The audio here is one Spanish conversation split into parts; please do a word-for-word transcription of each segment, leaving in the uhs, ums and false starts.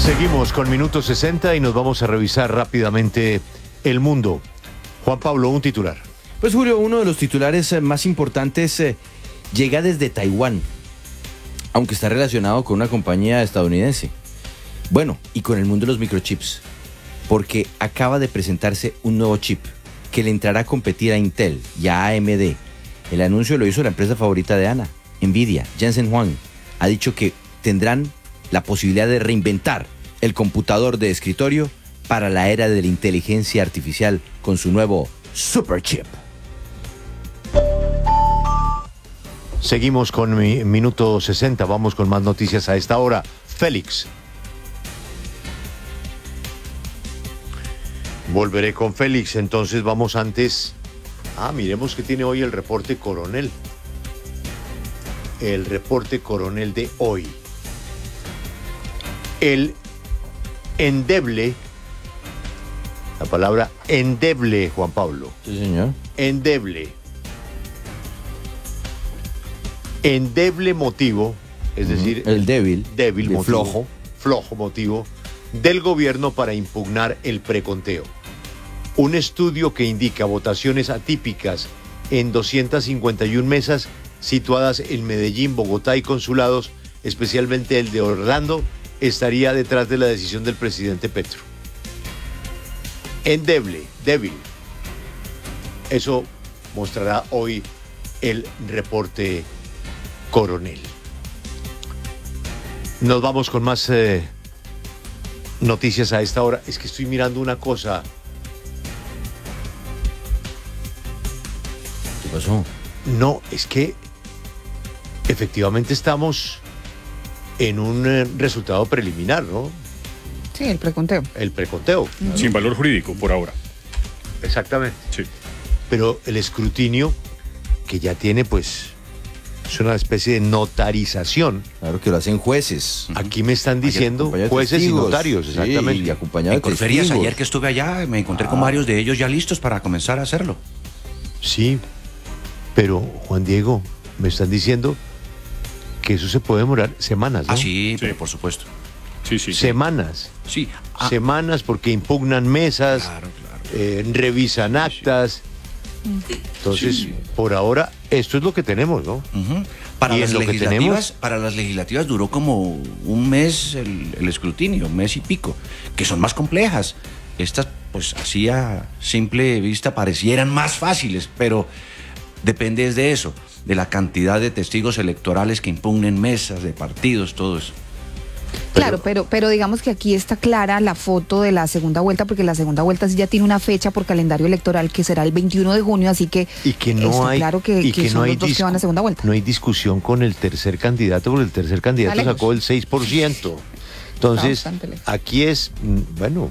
Seguimos con Minuto sesenta y nos vamos a revisar rápidamente el mundo. Juan Pablo, un titular. Pues Julio, uno de los titulares eh, más importantes eh, llega desde Taiwán, aunque está relacionado con una compañía estadounidense. Bueno, y con el mundo de los microchips, porque acaba de presentarse un nuevo chip que le entrará a competir a Intel y a A M D. El anuncio lo hizo la empresa favorita de Ana, Nvidia. Jensen Huang ha dicho que tendrán la posibilidad de reinventar el computador de escritorio para la era de la inteligencia artificial con su nuevo superchip. Seguimos con mi Minuto sesenta, vamos con más noticias a esta hora. Félix. Volveré con Félix, entonces vamos antes. Ah, miremos qué tiene hoy el reporte coronel. El reporte coronel de hoy. El endeble, la palabra endeble, Juan Pablo. Sí, señor. Endeble. Endeble motivo, es uh-huh. decir, el débil, débil el motivo, flojo, flojo motivo del gobierno para impugnar el preconteo. Un estudio que indica votaciones atípicas en doscientas cincuenta y una mesas situadas en Medellín, Bogotá y consulados, especialmente el de Orlando, estaría detrás de la decisión del presidente Petro. Endeble, débil. Eso mostrará hoy el reporte coronel. Nos vamos con más eh, noticias a esta hora. Es que estoy mirando una cosa. ¿Qué pasó? No, es que efectivamente estamos en un eh, resultado preliminar, ¿no? Sí, el preconteo. El preconteo. Uh-huh. Sin valor jurídico por ahora. Exactamente. Sí. Pero el escrutinio, que ya tiene, pues, es una especie de notarización. Claro que lo hacen jueces. Aquí me están diciendo jueces y notarios, exactamente. Sí, y acompañados en de Corferias, testigos. ayer que estuve allá, me encontré ah. con varios de ellos ya listos para comenzar a hacerlo. Sí, pero Juan Diego, me están diciendo que eso se puede demorar semanas, ¿no? Ah, sí, sí. pero por supuesto. Sí, sí, sí. Semanas. Sí. Ah. Semanas porque impugnan mesas, Claro, claro. Eh, revisan actas. Sí. Entonces, sí. por ahora, esto es lo que tenemos, ¿no? Uh-huh. Para, y las en lo que legislativas, tenemos... para las legislativas duró como un mes el, el escrutinio, un mes y pico, que son más complejas. Estas, pues así a simple vista parecieran más fáciles, pero depende de eso, de la cantidad de testigos electorales que impugnen mesas de partidos, todo eso. Claro, pero, pero digamos que aquí está clara la foto de la segunda vuelta, porque la segunda vuelta sí ya tiene una fecha por calendario electoral que será el veintiuno de junio, así que, y que no está hay, claro que, y que, que son no hay los dos discu- que van a segunda vuelta. No hay discusión con el tercer candidato, porque el tercer candidato sacó el seis por ciento. Entonces, aquí es, bueno,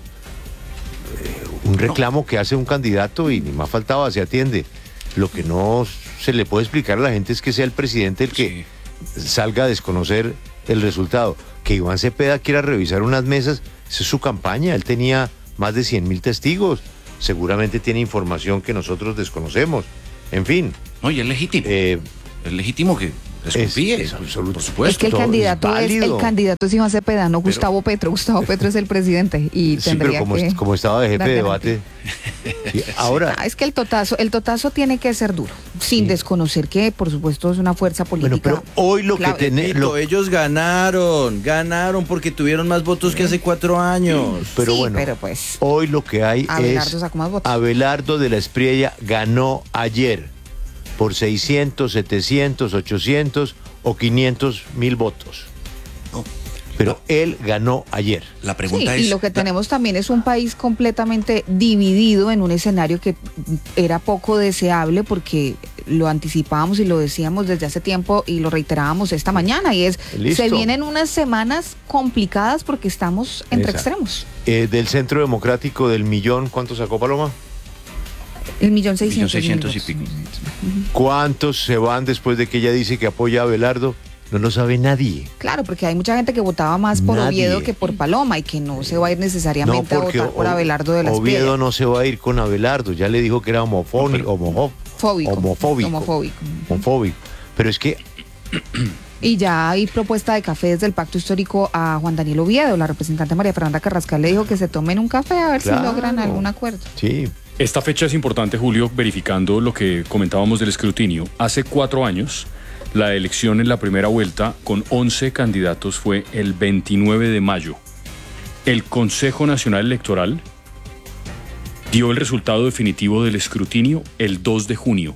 eh, un reclamo que hace un candidato y ni más faltaba, se atiende. Lo que no se le puede explicar a la gente es que sea el presidente el que sí. salga a desconocer el resultado. Que Iván Cepeda quiera revisar unas mesas, esa es su campaña. Él tenía más de cien mil testigos. Seguramente tiene información que nosotros desconocemos. En fin. No, y es legítimo. Eh, es legítimo que desconfíe, es, es absoluto. por supuesto. Es que el candidato es, es el candidato es Iván Cepeda, no Gustavo pero, Petro. Gustavo Petro es el presidente y sí, tendría pero como, que como estaba de jefe de debate. Sí, ahora. Ah, es que el totazo, el totazo tiene que ser duro, sin sí. desconocer que, por supuesto, es una fuerza política. Bueno, pero hoy lo clave. que tenemos. Ellos ganaron, ganaron porque tuvieron más votos que hace cuatro años. Sí, pero sí, bueno, pero pues, hoy lo que hay Abelardo es. Sacó más votos. Abelardo de la Espriella ganó ayer por seiscientos, setecientos, ochocientos o quinientos mil votos. No. Pero él ganó ayer. La pregunta sí, es... y lo que tenemos también es un país completamente dividido en un escenario que era poco deseable porque lo anticipábamos y lo decíamos desde hace tiempo y lo reiterábamos esta mañana y es, Listo. se vienen unas semanas complicadas porque estamos entre Esa. extremos. Eh, del Centro Democrático del millón, ¿cuánto sacó Paloma? El millón seiscientos. seiscientos y pico. ¿Cuántos se van después de que ella dice que apoya a Abelardo? No lo sabe nadie. Claro, porque hay mucha gente que votaba más por nadie. Oviedo que por Paloma y que no se va a ir necesariamente no, a votar por Abelardo de la Espriella. Oviedo no se va a ir con Abelardo, ya le dijo que era homofónico, homofóbico, Fóbico, homofóbico, homofóbico. homofóbico. Pero es que Y ya hay propuesta de café desde el Pacto Histórico a Juan Daniel Oviedo. La representante María Fernanda Carrascal le dijo que se tomen un café a ver claro. si logran algún acuerdo. Sí. Esta fecha es importante, Julio, verificando lo que comentábamos del escrutinio. Hace cuatro años, la elección en la primera vuelta con once candidatos fue el veintinueve de mayo. El Consejo Nacional Electoral dio el resultado definitivo del escrutinio el dos de junio.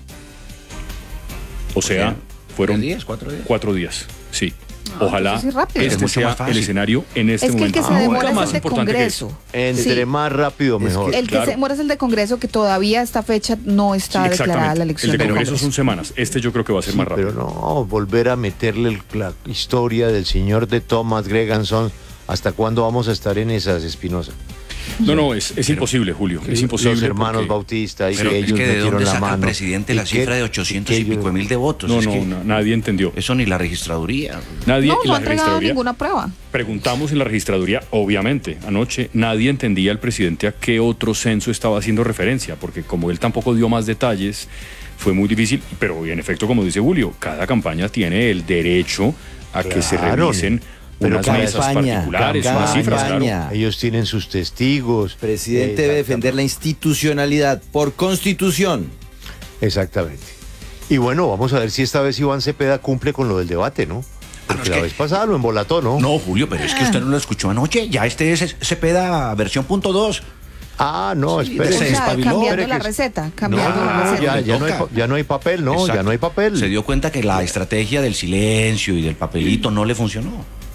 O sea, fueron días, cuatro días. Cuatro días, sí. No, Ojalá sí este sea el escenario en este es que momento. El que se demora más es el de importante Congreso. Que Entre sí. más rápido, mejor. Es que el claro. que se demora es el de Congreso, que todavía esta fecha no está sí, declarada la elección. El de Congreso Congreso son semanas. Este yo creo que va a ser sí, más rápido. Pero no, volver a meterle el, la historia del señor de Thomas Greganson. ¿Hasta cuándo vamos a estar en esas, Espinosa? No, no, es, es imposible, Julio. Es imposible. Los hermanos porque... Bautista y pero que es ellos que de dónde la saca mano. el presidente la cifra de ochocientos y pico mil de votos. No, es no, que no, nadie entendió. Eso ni la registraduría. Nadie no, en no la ha entregado registraduría. ninguna prueba. Preguntamos en la registraduría, obviamente, anoche nadie entendía al presidente a qué otro censo estaba haciendo referencia, porque como él tampoco dio más detalles, fue muy difícil. Pero en efecto, como dice Julio, cada campaña tiene el derecho a claro. que se revisen Pero unas mesas campaña, particulares, campaña, unas cifras, claro. Ellos tienen sus testigos. El presidente debe defender la institucionalidad por constitución. Exactamente. Y bueno, vamos a ver si esta vez Iván Cepeda cumple con lo del debate, ¿no? Porque ah, no, la que... vez pasada lo embolató, ¿no? No, Julio, pero es que usted no lo escuchó anoche. Ya este es Cepeda versión punto dos. Ah, no, sí, espere. O sea, despabiló. cambiando la receta, cambiando no, la receta. Ya, ya, no hay, ya no hay papel, ¿no? Exacto. Ya no hay papel. Se dio cuenta que la estrategia del silencio y del papelito no le funcionó.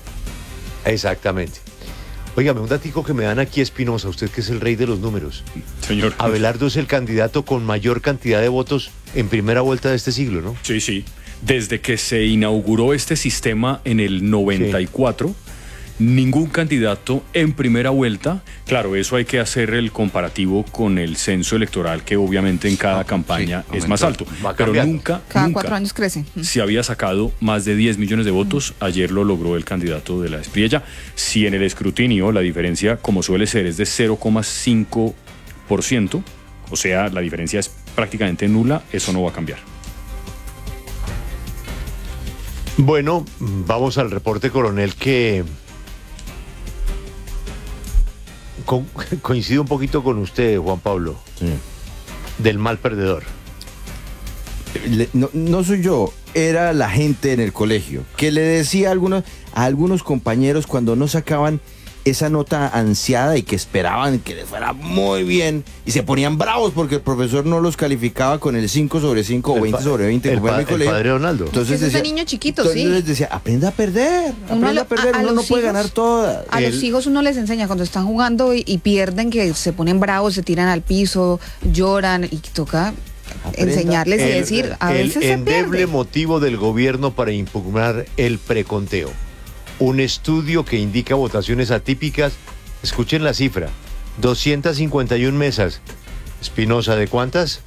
Exactamente. Óigame, un datico que me dan aquí, Espinosa, usted que es el rey de los números. Señor. Abelardo es el candidato con mayor cantidad de votos en primera vuelta de este siglo, ¿no? Sí, sí. Desde que se inauguró este sistema en el noventa y cuatro, sí. ningún candidato en primera vuelta, claro, eso hay que hacer el comparativo con el censo electoral, que obviamente en cada ah, campaña sí, es más alto, pero nunca, cada nunca cuatro años crece. se había sacado más de diez millones de votos. Ayer lo logró el candidato de la Espriella. Si en el escrutinio la diferencia, como suele ser, es de cero coma cinco por ciento, o sea, la diferencia es prácticamente nula, eso no va a cambiar. Bueno, vamos al reporte, coronel, que co coincide un poquito con usted, Juan Pablo, sí. del mal perdedor. Le, no, no soy yo, era la gente en el colegio, que le decía a algunos, a algunos compañeros cuando no sacaban esa nota ansiada y que esperaban que les fuera muy bien y se ponían bravos porque el profesor no los calificaba con el cinco sobre cinco o veinte sobre veinte. El, pa el padre Donaldo. Entonces decía, es de niño chiquito, entonces sí. les decía, aprenda a perder, uno aprenda a, a perder, a, a uno no hijos, puede ganar todas. A el, los hijos uno les enseña cuando están jugando y, y pierden, que se ponen bravos, se tiran al piso, lloran y toca aprenda. enseñarles el, y decir, a el veces se endeble pierde. motivo del gobierno para impugnar el preconteo. Un estudio que indica votaciones atípicas. Escuchen la cifra, doscientas cincuenta y una mesas. Espinosa, ¿de cuántas?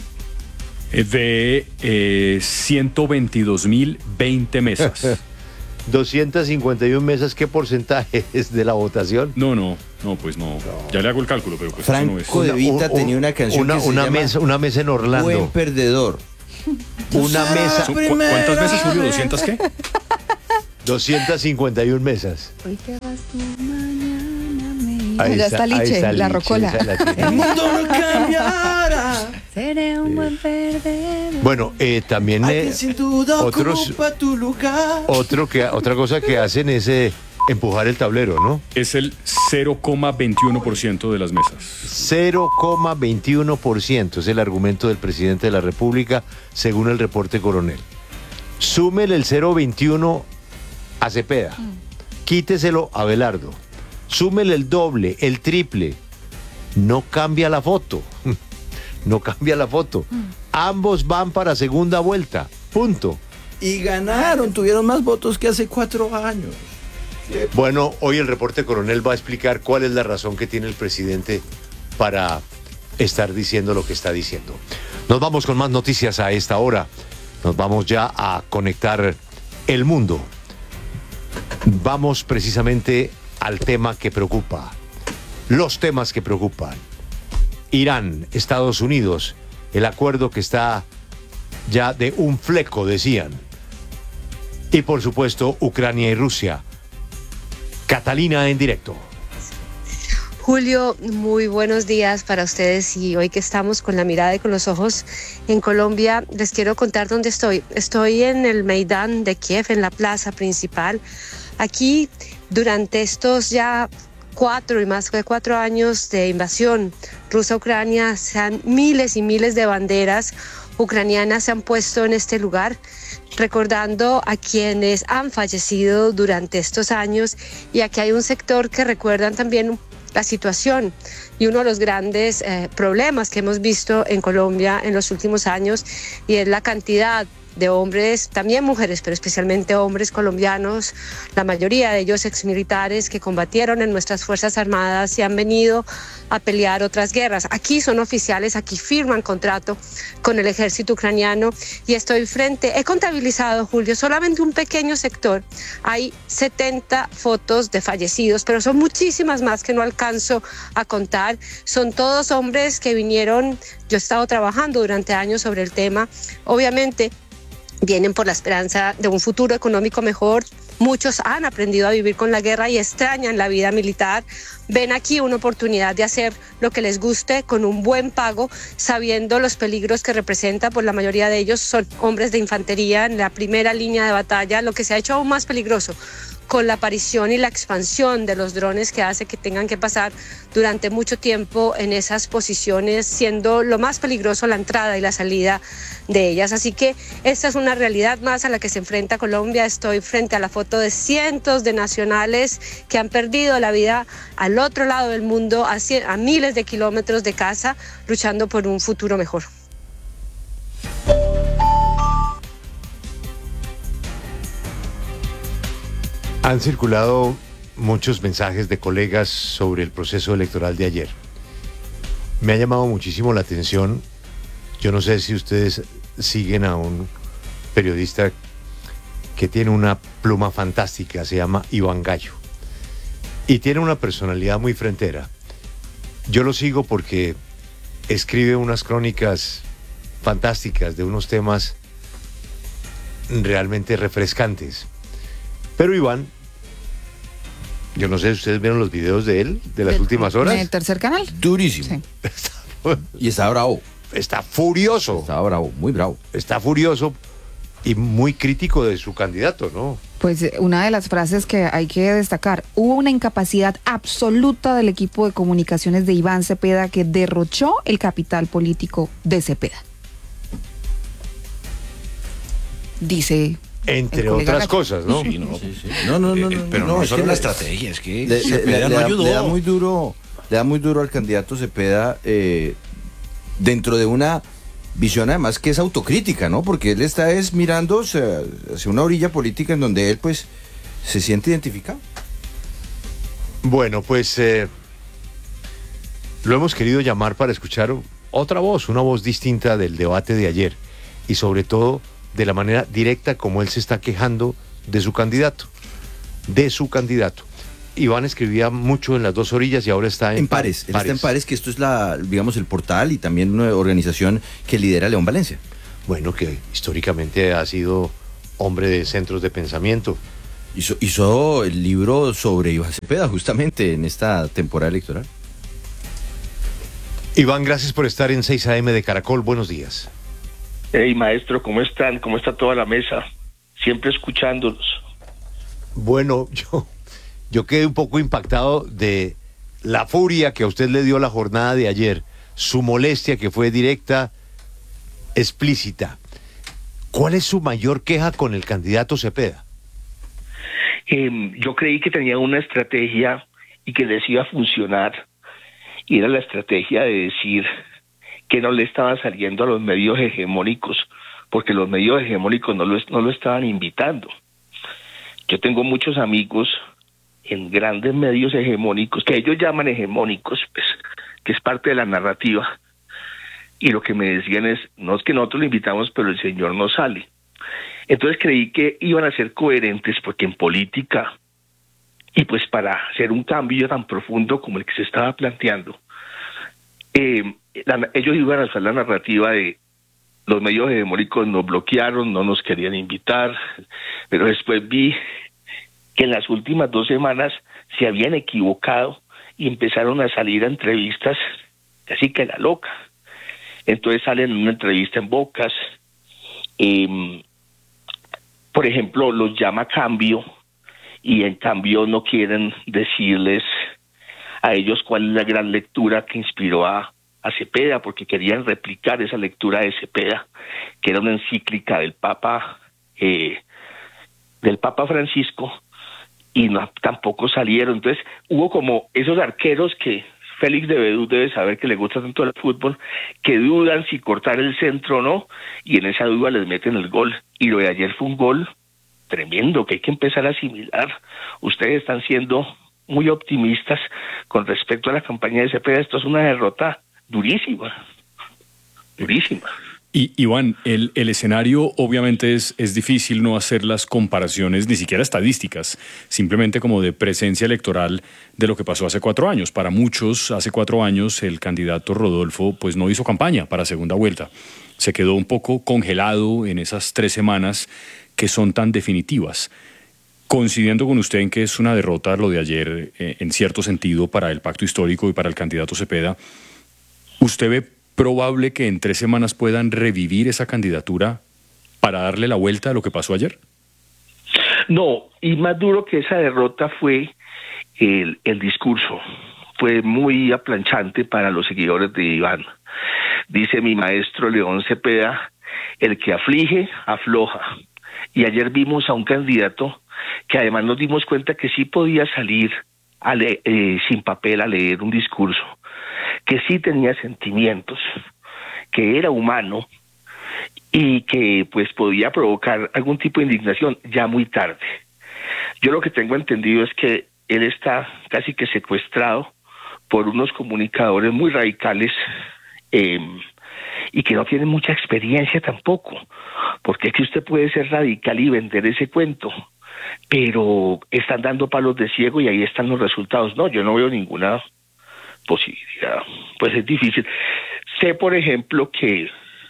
De eh, ciento veintidós mil veinte mesas. doscientas cincuenta y una mesas, ¿qué porcentaje es de la votación? No, no, no, pues no. no. Ya le hago el cálculo, pero pues Franco eso no es. de Vita un, tenía una canción una, que se una llama mesa, una mesa en Orlando. Buen perdedor. Una mesa. ¿Cu ¿Cuántas mesas, Julio? ¿doscientas qué? doscientas cincuenta y una mesas. Hoy te vas tú, mañana me... Ahí ya está, está Liche, está la Liche, rocola. El mundo no cambiará. Seré un buen perdedor. Bueno, eh, también eh, sin duda otros, ocupa tu lugar. Otro que, otra cosa que hacen es eh, empujar el tablero, ¿no? Es el cero coma veintiuno por ciento de las mesas. cero coma veintiuno por ciento es el argumento del presidente de la República, según el reporte coronel. Súmele el cero coma veintiuno a Cepeda, mm. quíteselo a Abelardo, súmele el doble, el triple, no cambia la foto, no cambia la foto. Mm. Ambos van para segunda vuelta, punto. Y ganaron, tuvieron más votos que hace cuatro años. Bueno, hoy el reporte coronel va a explicar cuál es la razón que tiene el presidente para estar diciendo lo que está diciendo. Nos vamos con más noticias a esta hora. Nos vamos ya a conectar el mundo. Vamos precisamente al tema que preocupa. Los temas que preocupan. Irán, Estados Unidos, el acuerdo que está ya de un fleco, decían. Y por supuesto, Ucrania y Rusia. Catalina en directo. Julio, muy buenos días para ustedes y hoy que estamos con la mirada y con los ojos en Colombia, les quiero contar dónde estoy. Estoy en el Maidán de Kiev, en la plaza principal. Aquí, durante estos ya cuatro y más de cuatro años de invasión rusa a Ucrania, se han, miles y miles de banderas ucranianas se han puesto en este lugar, recordando a quienes han fallecido durante estos años, y aquí hay un sector que recuerdan también la situación y uno de los grandes eh, problemas que hemos visto en Colombia en los últimos años, y es la cantidad de hombres, también mujeres, pero especialmente hombres colombianos, la mayoría de ellos exmilitares que combatieron en nuestras Fuerzas Armadas y han venido a pelear otras guerras. Aquí son oficiales, aquí firman contrato con el ejército ucraniano y estoy frente, he contabilizado, Julio, solamente un pequeño sector, hay setenta fotos de fallecidos, pero son muchísimas más que no alcanzo a contar. Son todos hombres que vinieron, yo he estado trabajando durante años sobre el tema, obviamente vienen por la esperanza de un futuro económico mejor. Muchos han aprendido a vivir con la guerra y extrañan la vida militar. Ven aquí una oportunidad de hacer lo que les guste con un buen pago, sabiendo los peligros que representa, pues la mayoría de ellos son hombres de infantería en la primera línea de batalla, lo que se ha hecho aún más peligroso con la aparición y la expansión de los drones, que hace que tengan que pasar durante mucho tiempo en esas posiciones, siendo lo más peligroso la entrada y la salida de ellas. Así que esta es una realidad más a la que se enfrenta Colombia. Estoy frente a la foto de cientos de nacionales que han perdido la vida al otro lado del mundo, a, cien, a miles de kilómetros de casa, luchando por un futuro mejor. Han circulado muchos mensajes de colegas sobre el proceso electoral de ayer. Me ha llamado muchísimo la atención. Yo no sé si ustedes siguen a un periodista que tiene una pluma fantástica, se llama Iván Gallo, y tiene una personalidad muy frentera. Yo lo sigo porque escribe unas crónicas fantásticas de unos temas realmente refrescantes. Pero Iván, yo no sé si ustedes vieron los videos de él, de las ¿Del, últimas horas. ¿De Tercer Canal? Durísimo. Sí. Y está bravo. Está furioso. Está bravo, muy bravo. Está furioso y muy crítico de su candidato, ¿no? Pues una de las frases que hay que destacar: hubo una incapacidad absoluta del equipo de comunicaciones de Iván Cepeda que derrochó el capital político de Cepeda. Dice... Entre otras Gallo. cosas, ¿no? Sí, no. Sí, sí. No, no, no, no, eh, pero no, no, es solo que la le- estrategia, es que Le, le- Cepeda le no da, ayudó. le da muy duro, le da muy duro al candidato Cepeda, eh, dentro de una visión además que es autocrítica, ¿no? Porque él está es mirando hacia, hacia una orilla política en donde él pues se siente identificado. Bueno, pues eh, lo hemos querido llamar para escuchar otra voz, una voz distinta del debate de ayer, y sobre todo de la manera directa como él se está quejando de su candidato, de su candidato. Iván escribía mucho en las dos orillas y ahora está en, En Pares, él está en Pares, que esto es la, digamos, el portal y también una organización que lidera León Valencia. Bueno, que históricamente ha sido hombre de centros de pensamiento. Hizo, hizo el libro sobre Iván Cepeda justamente en esta temporada electoral. Iván, gracias por estar en seis a eme de Caracol. Buenos días. Hey, maestro, ¿cómo están? ¿Cómo está toda la mesa? Siempre escuchándolos. Bueno, yo, yo quedé un poco impactado de la furia que a usted le dio la jornada de ayer, su molestia que fue directa, explícita. ¿Cuál es su mayor queja con el candidato Cepeda? Eh, yo creí que tenía una estrategia y que les iba a funcionar, y era la estrategia de decir que no le estaba saliendo a los medios hegemónicos, porque los medios hegemónicos no lo, no lo estaban invitando. Yo tengo muchos amigos en grandes medios hegemónicos, que ellos llaman hegemónicos, pues, que es parte de la narrativa, y lo que me decían es, no es que nosotros lo invitamos, pero el señor no sale. Entonces creí que iban a ser coherentes, porque en política, y pues para hacer un cambio tan profundo como el que se estaba planteando, eh, la, ellos iban a usar la narrativa de los medios hegemónicos nos bloquearon, no nos querían invitar, pero después vi que en las últimas dos semanas se habían equivocado y empezaron a salir a entrevistas casi que la loca. Entonces salen en una entrevista en Bocas, eh, por ejemplo, los llama Cambio, y en Cambio no quieren decirles a ellos cuál es la gran lectura que inspiró a, a Cepeda, porque querían replicar esa lectura de Cepeda, que era una encíclica del Papa, eh, del Papa Francisco, y no, tampoco salieron. Entonces hubo como esos arqueros que Félix de Bedú debe saber que le gusta tanto el fútbol, que dudan si cortar el centro o no, y en esa duda les meten el gol. Y lo de ayer fue un gol tremendo que hay que empezar a asimilar. Ustedes están siendo muy optimistas con respecto a la campaña de Cepeda. Esto es una derrota durísima, durísima. Y Iván, el, el escenario obviamente es, es difícil no hacer las comparaciones, ni siquiera estadísticas, simplemente como de presencia electoral de lo que pasó hace cuatro años. Para muchos, hace cuatro años, el candidato Rodolfo pues no hizo campaña para segunda vuelta. Se quedó un poco congelado en esas tres semanas que son tan definitivas. Coincidiendo con usted en que es una derrota lo de ayer, eh, en cierto sentido, para el pacto histórico y para el candidato Cepeda, ¿usted ve probable que en tres semanas puedan revivir esa candidatura para darle la vuelta a lo que pasó ayer? No, y más duro que esa derrota fue el, el discurso. Fue muy aplanchante para los seguidores de Iván. Dice mi maestro León Cepeda, el que aflige, afloja. Y ayer vimos a un candidato que además nos dimos cuenta que sí podía salir a le- eh, sin papel a leer un discurso, que sí tenía sentimientos, que era humano y que pues podía provocar algún tipo de indignación ya muy tarde. Yo lo que tengo entendido es que él está casi que secuestrado por unos comunicadores muy radicales eh, y que no tienen mucha experiencia tampoco, porque es que usted puede ser radical y vender ese cuento, pero están dando palos de ciego y ahí están los resultados. No, yo no veo ninguna posibilidad, pues es difícil. Sé, por ejemplo, que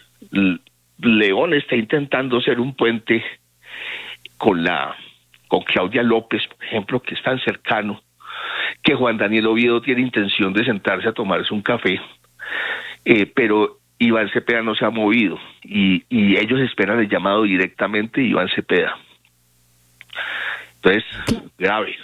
León está intentando ser un puente con la con Claudia López, por ejemplo, que es tan cercano, que Juan Daniel Oviedo tiene intención de sentarse a tomarse un café, eh, pero Iván Cepeda no se ha movido y, y ellos esperan el llamado directamente de Iván Cepeda. Entonces, grave.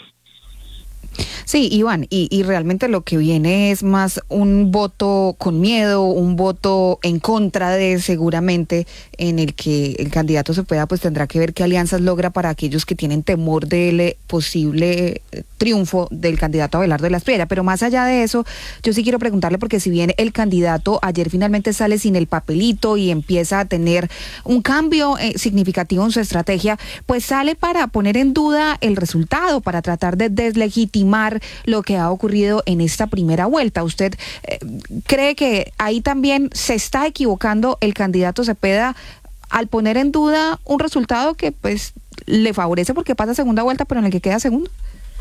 Sí, Iván, y, y realmente lo que viene es más un voto con miedo, un voto en contra de, seguramente, en el que el candidato Cepeda pues tendrá que ver qué alianzas logra para aquellos que tienen temor del posible triunfo del candidato Abelardo de la Espriella. Pero más allá de eso, yo sí quiero preguntarle, porque si bien el candidato ayer finalmente sale sin el papelito y empieza a tener un cambio eh, significativo en su estrategia, pues sale para poner en duda el resultado, para tratar de deslegitimar lo que ha ocurrido en esta primera vuelta. ¿Usted eh, cree que ahí también se está equivocando el candidato Cepeda al poner en duda un resultado que pues le favorece porque pasa segunda vuelta, pero en el que queda segundo?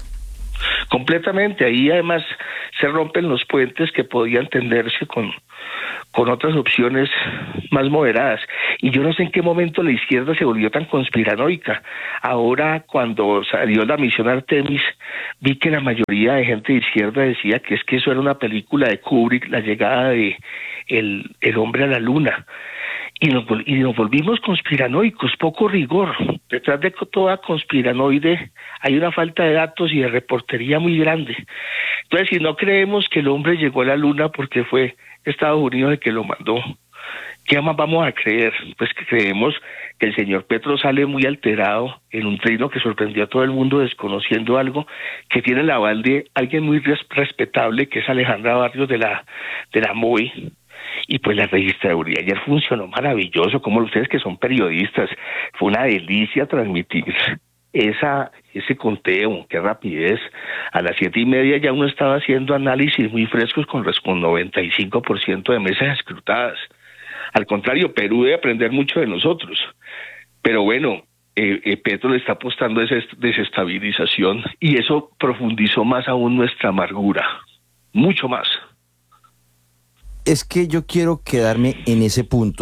Completamente. Ahí además se rompen los puentes que podían tenderse con, con otras opciones más moderadas. Y yo no sé en qué momento la izquierda se volvió tan conspiranoica. Ahora, cuando salió la misión Artemis, vi que la mayoría de gente de izquierda decía que es que eso era una película de Kubrick, la llegada de el, el hombre a la luna. Y nos, y nos volvimos conspiranoicos, poco rigor. Detrás de toda conspiranoide hay una falta de datos y de reportería muy grande. Entonces, si no creemos que el hombre llegó a la luna porque fue Estados Unidos el que lo mandó, ¿qué más vamos a creer? Pues que creemos que el señor Petro sale muy alterado en un trino que sorprendió a todo el mundo desconociendo algo, que tiene el aval de alguien muy res- respetable, que es Alejandra Barrios de la, de la M O I. Y pues la registraduría ayer funcionó maravilloso, como ustedes que son periodistas, fue una delicia transmitir esa ese conteo, qué rapidez. A las siete y media ya uno estaba haciendo análisis muy frescos con, con noventa y cinco por ciento de mesas escrutadas. Al contrario, Perú debe aprender mucho de nosotros. Pero bueno, eh, eh, Petro le está apostando a esa desestabilización y eso profundizó más aún nuestra amargura, mucho más. Es que yo quiero quedarme en ese punto,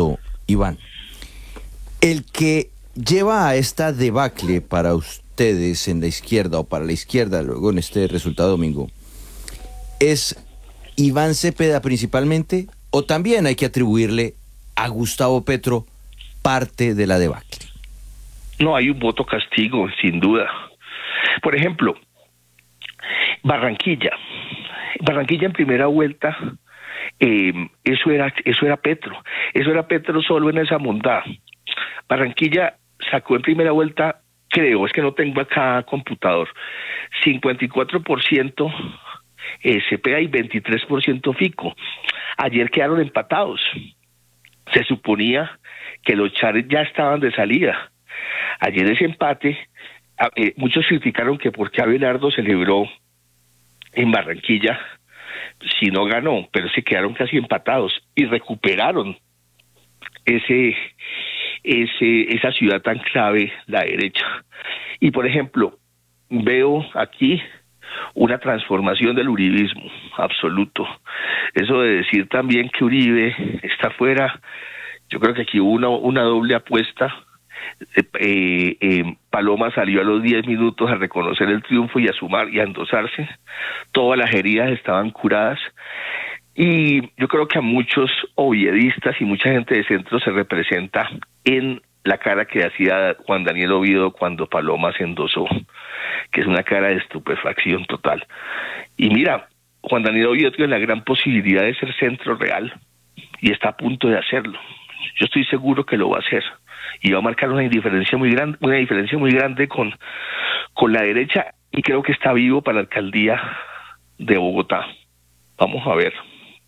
Iván, el que lleva a esta debacle para ustedes en la izquierda o para la izquierda luego en este resultado domingo, ¿es Iván Cepeda principalmente o también hay que atribuirle a Gustavo Petro parte de la debacle? No, hay un voto castigo, sin duda. Por ejemplo, Barranquilla. Barranquilla en primera vuelta, eh, eso era eso era Petro. Eso era Petro solo en esa montada. Barranquilla sacó en primera vuelta, creo, es que no tengo acá computador, cincuenta y cuatro por ciento eh, Cepeda y veintitrés por ciento Fico. Ayer quedaron empatados. Se suponía que los Chares ya estaban de salida. Ayer ese empate, eh, muchos criticaron que por qué Abelardo celebró en Barranquilla si no ganó, pero se quedaron casi empatados y recuperaron ese, ese, esa ciudad tan clave, la derecha. Y por ejemplo, veo aquí una transformación del uribismo absoluto. Eso de decir también que Uribe está fuera, yo creo que aquí hubo una, una doble apuesta. Eh, eh, Paloma salió a los diez minutos a reconocer el triunfo y a sumar y a endosarse. Todas las heridas estaban curadas y yo creo que a muchos oviedistas y mucha gente de centro se representa en la cara que hacía Juan Daniel Oviedo cuando Paloma se endosó, que es una cara de estupefacción total. Y mira, Juan Daniel Oviedo tiene la gran posibilidad de ser centro real y está a punto de hacerlo. Yo estoy seguro que lo va a hacer y va a marcar una diferencia muy grande, una diferencia muy grande con, con la derecha, y creo que está vivo para la alcaldía de Bogotá. Vamos a ver.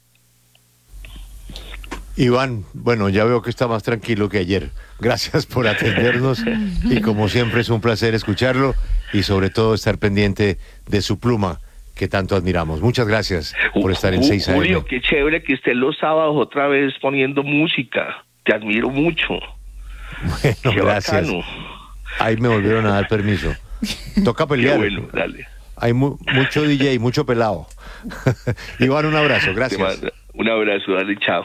Iván, bueno, ya veo que está más tranquilo que ayer. Gracias por atendernos y como siempre es un placer escucharlo y sobre todo estar pendiente de su pluma que tanto admiramos. Muchas gracias por estar en seis A M. Julio, qué chévere que estés los sábados otra vez poniendo música. Te admiro mucho. Bueno, qué gracias. Bacano. Ahí me volvieron a dar permiso. Toca pelear. Qué bueno, dale. Hay mu mucho D J, mucho pelado. Iván, un abrazo, gracias. Un abrazo, dale, chao.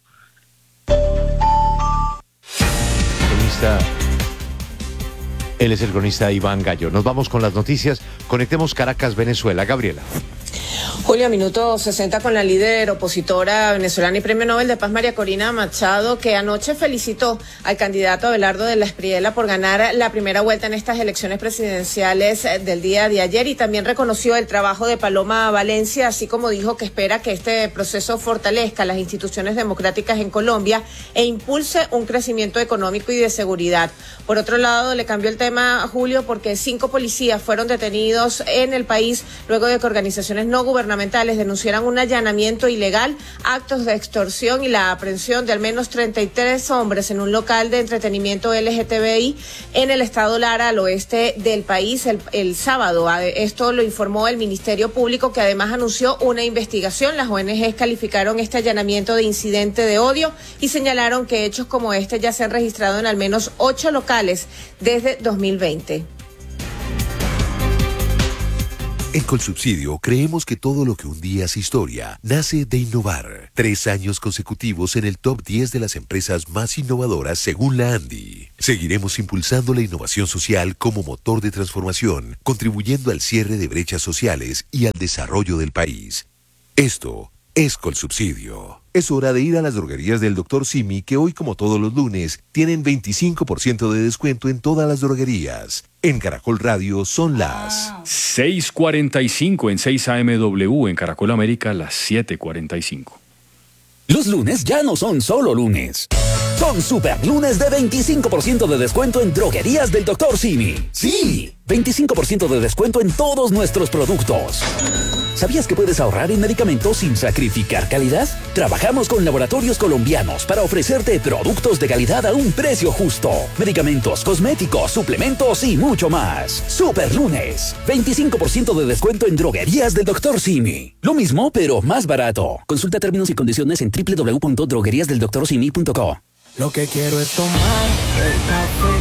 Cronista, él es el cronista Iván Gallo. Nos vamos con las noticias. Conectemos Caracas, Venezuela. Gabriela. Julio, minuto sesenta con la líder opositora venezolana y premio Nobel de Paz María Corina Machado, que anoche felicitó al candidato Abelardo de la Espriella por ganar la primera vuelta en estas elecciones presidenciales del día de ayer, y también reconoció el trabajo de Paloma Valencia, así como dijo que espera que este proceso fortalezca las instituciones democráticas en Colombia e impulse un crecimiento económico y de seguridad. Por otro lado, le cambió el tema, Julio, porque cinco policías fueron detenidos en el país luego de que organizaciones no gubernamentales denunciaran un allanamiento ilegal, actos de extorsión y la aprehensión de al menos treinta y tres hombres en un local de entretenimiento L G T B I en el estado Lara, al oeste del país, el, el sábado. Esto lo informó el Ministerio Público, que además anunció una investigación. Las O N Ges calificaron este allanamiento de incidente de odio y señalaron que hechos como este ya se han registrado en al menos ocho locales desde dos mil veinte. En Colsubsidio creemos que todo lo que un día es historia nace de innovar. Tres años consecutivos en el top diez de las empresas más innovadoras según la ANDI. Seguiremos impulsando la innovación social como motor de transformación, contribuyendo al cierre de brechas sociales y al desarrollo del país. Esto es Colsubsidio. Es hora de ir a las droguerías del doctor Simi, que hoy, como todos los lunes, tienen veinticinco por ciento de descuento en todas las droguerías. En Caracol Radio son las seis cuarenta y cinco en seis A M W, en Caracol América las siete cuarenta y cinco. Los lunes ya no son solo lunes. Son super lunes de veinticinco por ciento de descuento en droguerías del doctor Simi. ¡Sí! veinticinco por ciento de descuento en todos nuestros productos. ¿Sabías que puedes ahorrar en medicamentos sin sacrificar calidad? Trabajamos con laboratorios colombianos para ofrecerte productos de calidad a un precio justo. Medicamentos, cosméticos, suplementos y mucho más. Super lunes. veinticinco por ciento de descuento en droguerías del doctor Simi. Lo mismo, pero más barato. Consulta términos y condiciones en doble u doble u doble u punto droguerías del doctor simi punto co. Lo que quiero es tomar el café